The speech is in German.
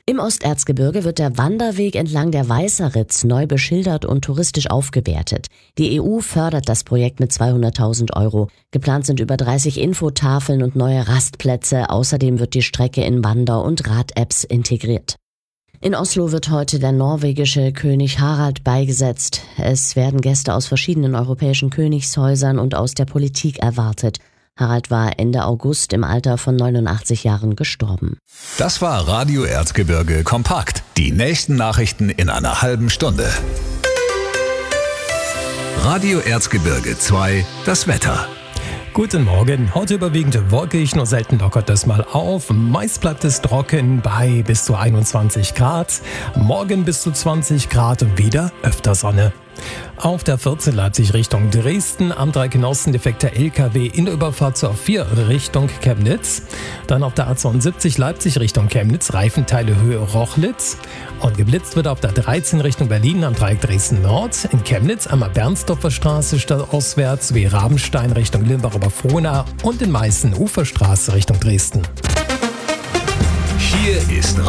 Im Osterzgebirge wird der Wanderweg entlang der Weißeritz neu beschildert und touristisch aufgewertet. Die EU fördert das Projekt mit 200.000 €. Geplant sind über 30 Infotafeln und neue Rastplätze. Außerdem wird die Strecke in Wander- und Rad-Apps integriert. In Oslo wird heute der norwegische König Harald beigesetzt. Es werden Gäste aus verschiedenen europäischen Königshäusern und aus der Politik erwartet. Harald war Ende August im Alter von 89 Jahren gestorben. Das war Radio Erzgebirge kompakt. Die nächsten Nachrichten in einer halben Stunde. Radio Erzgebirge 2, das Wetter. Guten Morgen. Heute überwiegend wolkig, nur selten lockert es mal auf. Meist bleibt es trocken bei bis zu 21 Grad. Morgen bis zu 20 Grad und wieder öfter Sonne. Auf der 14 Leipzig Richtung Dresden, am Dreieck-Osten defekter LKW in der Überfahrt zur 4 Richtung Chemnitz. Dann auf der A72 Leipzig Richtung Chemnitz, Reifenteile Höhe Rochlitz. Und geblitzt wird auf der 13 Richtung Berlin am Dreieck Dresden Nord. In Chemnitz einmal Bernsdorfer Straße stadtauswärts wie Rabenstein Richtung Limbach-Oberfrohna und in Meißen Uferstraße Richtung Dresden. Hier ist